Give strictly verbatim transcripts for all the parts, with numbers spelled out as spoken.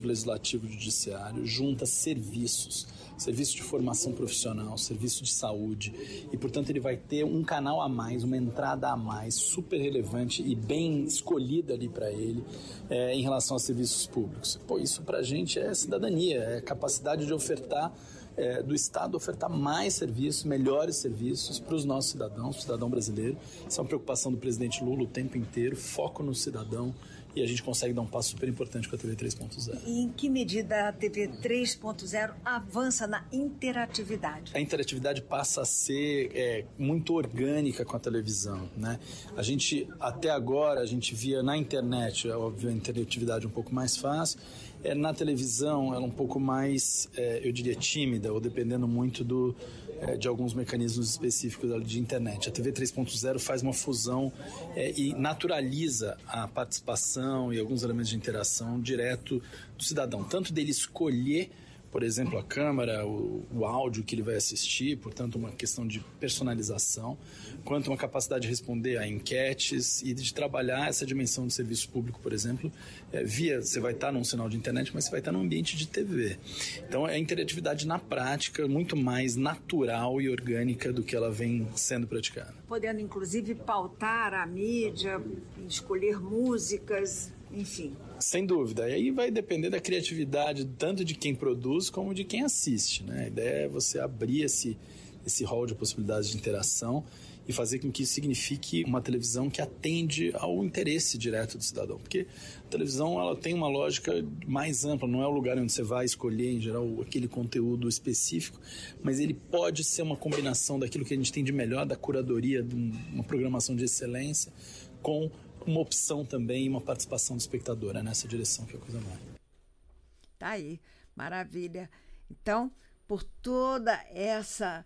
legislativo e judiciário, junta serviços, serviço de formação profissional, serviço de saúde, e, portanto, ele vai ter um canal a mais, uma entrada a mais, super relevante e bem escolhida ali para ele, é, em relação aos serviços públicos. Pô, isso para a gente é cidadania, é capacidade de ofertar, é, do Estado ofertar mais serviços, melhores serviços para os nossos cidadãos, para o cidadão brasileiro. Essa é uma preocupação do presidente Lula o tempo inteiro, foco no cidadão, e a gente consegue dar um passo super importante com a T V três ponto zero. E em que medida a T V três ponto zero avança na interatividade? A interatividade passa a ser é, muito orgânica com a televisão, né? A gente, até agora, a gente via na internet, é óbvio, a interatividade um pouco mais fácil. É, na televisão, ela um pouco mais, é, eu diria, tímida, ou dependendo muito do, é, de alguns mecanismos específicos de internet. A T V três ponto zero faz uma fusão é, e naturaliza a participação e alguns elementos de interação direto do cidadão, tanto dele escolher, por exemplo, a câmera, o, o áudio que ele vai assistir, portanto, uma questão de personalização, quanto uma capacidade de responder a enquetes e de trabalhar essa dimensão do serviço público, por exemplo, é, via, você vai estar num sinal de internet, mas você vai estar num ambiente de T V. Então, é a interatividade na prática muito mais natural e orgânica do que ela vem sendo praticada. Podendo, inclusive, pautar a mídia, escolher músicas, enfim. Sem dúvida. E aí vai depender da criatividade tanto de quem produz como de quem assiste, né? A ideia é você abrir esse, esse hall de possibilidades de interação e fazer com que isso signifique uma televisão que atende ao interesse direto do cidadão. Porque a televisão ela tem uma lógica mais ampla, não é o lugar onde você vai escolher, em geral, aquele conteúdo específico, mas ele pode ser uma combinação daquilo que a gente tem de melhor, da curadoria, de uma programação de excelência, com uma opção também e uma participação do espectador, é nessa direção que é a coisa vai. Tá aí, maravilha. Então, por toda essa,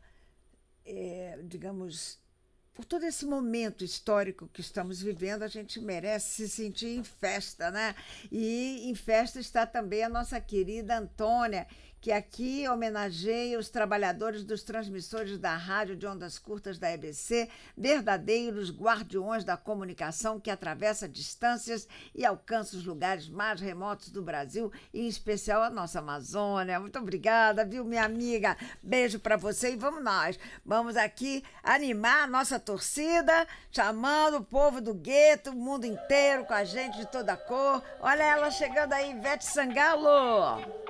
é, digamos, por todo esse momento histórico que estamos vivendo, a gente merece se sentir em festa, né? E em festa está também a nossa querida Antônia, que aqui homenageia os trabalhadores dos transmissores da rádio de ondas curtas da E B C, verdadeiros guardiões da comunicação que atravessa distâncias e alcança os lugares mais remotos do Brasil, e em especial a nossa Amazônia. Muito obrigada, viu, minha amiga? Beijo para você e vamos nós. Vamos aqui animar a nossa torcida, chamando o povo do gueto, o mundo inteiro com a gente de toda cor. Olha ela chegando aí, Ivete Sangalo.